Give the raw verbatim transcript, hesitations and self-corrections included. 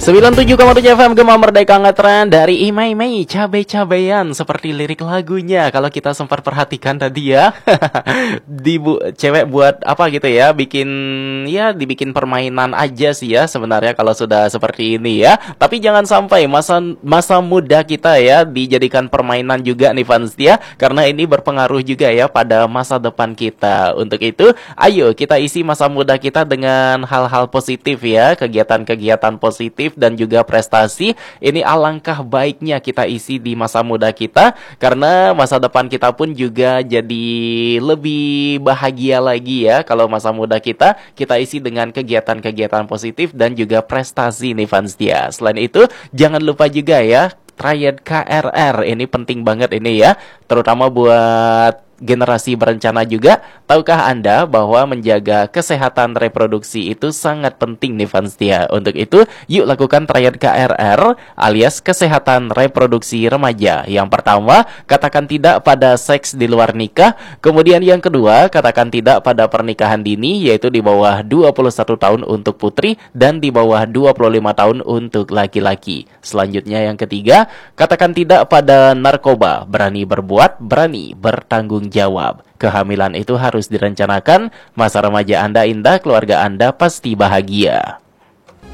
sembilan puluh tujuh koma tujuh F M Gema Merdeka Ngetren dari Imei Mei cabe-cabean seperti lirik lagunya. Kalau kita sempat perhatikan tadi ya, di bu, cewek buat apa gitu ya, bikin ya dibikin permainan aja sih ya sebenarnya kalau sudah seperti ini ya. Tapi jangan sampai masa masa muda kita ya dijadikan permainan juga nih fans ya, karena ini berpengaruh juga ya pada masa depan kita. Untuk itu, ayo kita isi masa muda kita dengan hal-hal positif ya, kegiatan-kegiatan positif dan juga prestasi. Ini alangkah baiknya kita isi di masa muda kita, karena masa depan kita pun juga jadi lebih bahagia lagi ya kalau masa muda kita kita isi dengan kegiatan-kegiatan positif dan juga prestasi nih fans dia. Selain itu, jangan lupa juga ya Triad K R R, ini penting banget ini ya, terutama buat generasi berencana juga. Tahukah Anda bahwa menjaga kesehatan reproduksi itu sangat penting nih fans setia. Untuk itu, yuk lakukan Triad K R R alias kesehatan reproduksi remaja. Yang pertama, katakan tidak pada seks di luar nikah. Kemudian yang kedua, katakan tidak pada pernikahan dini, yaitu di bawah dua puluh satu tahun untuk putri dan di bawah dua puluh lima tahun untuk laki-laki. Selanjutnya yang ketiga, katakan tidak pada narkoba. Berani berbuat, berani bertanggung jawab. Kehamilan itu harus direncanakan. Masa remaja Anda indah, keluarga Anda pasti bahagia.